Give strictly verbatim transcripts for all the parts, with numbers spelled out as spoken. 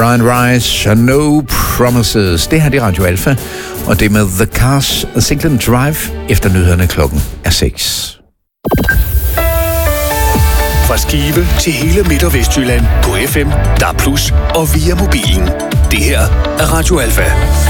Brian Rice, No Promises. Det her det er Radio Alpha, og det er med The Cars, Singlen Drive, efter nyhederne klokken er seks. Fra Skive til hele Midt- og Vestjylland på F M, D A B plus, og via mobilen. Det her er Radio Alpha.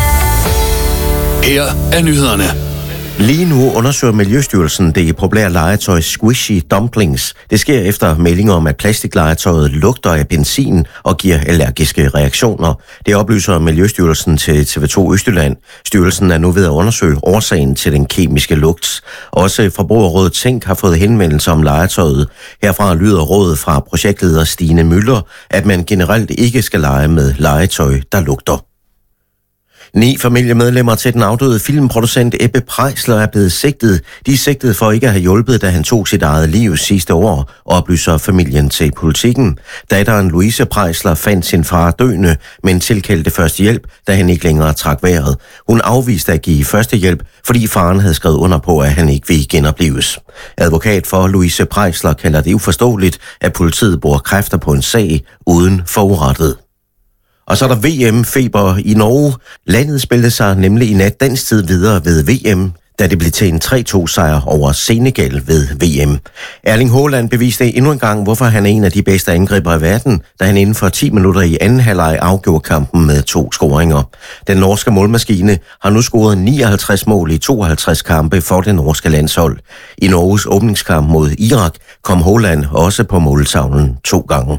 Her er nyhederne. Lige nu undersøger Miljøstyrelsen det populære legetøj Squishy Dumplings. Det sker efter meldinger om, at plastiklegetøjet lugter af benzin og giver allergiske reaktioner. Det oplyser Miljøstyrelsen til T V to Østjylland. Styrelsen er nu ved at undersøge årsagen til den kemiske lugt. Også Forbrugerrådet Tænk har fået henvendelse om legetøjet. Herfra lyder rådet fra projektleder Stine Møller, at man generelt ikke skal lege med legetøj, der lugter. Ni familiemedlemmer til den afdøde filmproducent Ebbe Preisler er blevet sigtet. De er sigtet for ikke at have hjulpet, da han tog sit eget liv sidste år, oplyser familien til Politikken. Datteren Louise Preisler fandt sin far døende, men tilkaldte først hjælp, da han ikke længere trak vejret. Hun afviste at give førstehjælp, fordi faren havde skrevet under på, at han ikke ville genoplives. Advokat for Louise Preisler kalder det uforståeligt, at politiet bruger kræfter på en sag uden forurettet. Og så er der V M-feber i Norge. Landet spillede sig nemlig i nat dansk tid videre ved V M, da det blev til en tre to sejr over Senegal ved V M. Erling Haaland beviste endnu en gang, hvorfor han er en af de bedste angriber i verden, da han inden for ti minutter i anden halvleg afgjorde kampen med to scoringer. Den norske målmaskine har nu scoret nioghalvtreds mål i tooghalvtreds kampe for det norske landshold. I Norges åbningskamp mod Irak kom Haaland også på måltavlen to gange.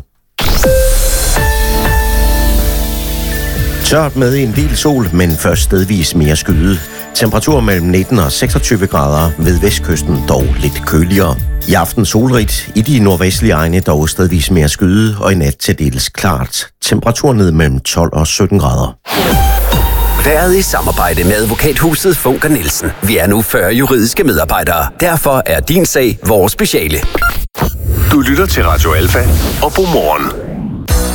Tørt med en del sol, men først stedvis mere skyet. Temperatur mellem nitten og seksogtyve grader, ved vestkysten dog lidt køligere. I aften solrigt, i de nordvestlige egne dog stedvis mere skyet, og i nat til dels klart. Temperatur ned mellem tolv og sytten grader. Været i samarbejde med advokathuset Funker Nielsen. Vi er nu fyrre juridiske medarbejdere. Derfor er din sag vores speciale. Du lytter til Radio Alpha og God morgen.